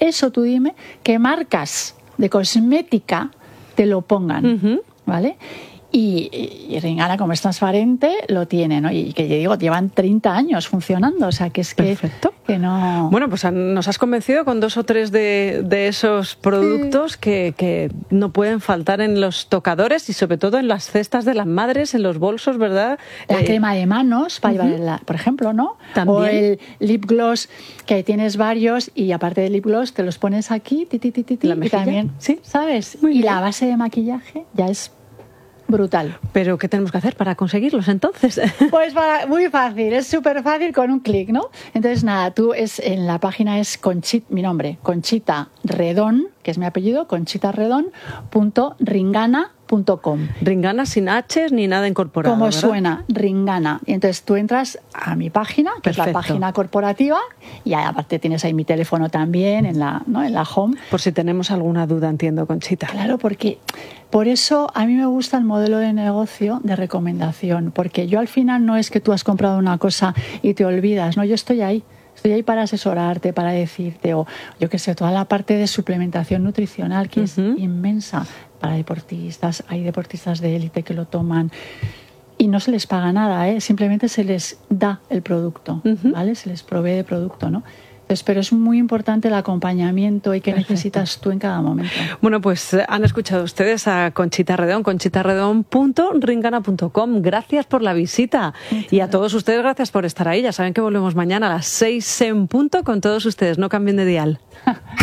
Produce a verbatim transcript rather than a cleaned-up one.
eso tú dime qué marcas de cosmética te lo pongan, uh-huh. ¿vale? Y, y Ringana, como es transparente, lo tiene, ¿no? Y que yo digo, llevan treinta años funcionando, o sea, que es que, Perfecto. que no... Bueno, pues nos has convencido con dos o tres de, de esos productos sí. que, que no pueden faltar en los tocadores y sobre todo en las cestas de las madres, en los bolsos, ¿verdad? La eh... crema de manos, para uh-huh. llevar, por ejemplo, ¿no? También. O el lip gloss, que tienes varios y aparte del lip gloss te los pones aquí, ti, ti, ti, ti, la mejilla, y también, sí. ¿sabes? Muy y bien. la base de maquillaje ya es brutal. ¿Pero qué tenemos que hacer para conseguirlos entonces? Pues para, muy fácil, es súper fácil con un clic, ¿no? Entonces nada, tú es en la página es Conchita, mi nombre, Conchita Redón, que es mi apellido, conchitaredón punto ringana punto com. Ringana sin H ni nada incorporado, Como ¿verdad? suena, Ringana. Y entonces tú entras a mi página, que Perfecto. Es la página corporativa, y aparte tienes ahí mi teléfono también en la, ¿no? en la home. Por si tenemos alguna duda, entiendo, Conchita. Claro, porque por eso a mí me gusta el modelo de negocio de recomendación, porque yo al final no es que tú has comprado una cosa y te olvidas, no, yo estoy ahí. Estoy ahí para asesorarte, para decirte, o yo qué sé, toda la parte de suplementación nutricional, que uh-huh. es inmensa para deportistas. Hay deportistas de élite que lo toman y no se les paga nada, ¿eh? Simplemente se les da el producto, uh-huh. ¿vale? Se les provee de producto, ¿no? Entonces, pero es muy importante el acompañamiento y qué Perfecto. Necesitas tú en cada momento. Bueno, pues han escuchado ustedes a Conchita Redón, conchitaredón punto ringana punto com. Gracias por la visita. Sí, y a todos ustedes, gracias por estar ahí. Ya saben que volvemos mañana a las seis en punto con todos ustedes. No cambien de dial.